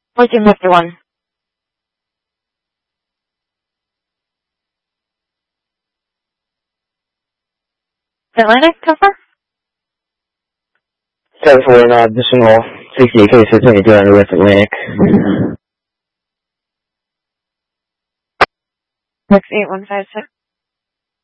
1451. Atlantic, cover? 749 additional 68 cases, 22 on the West Atlantic. 68156.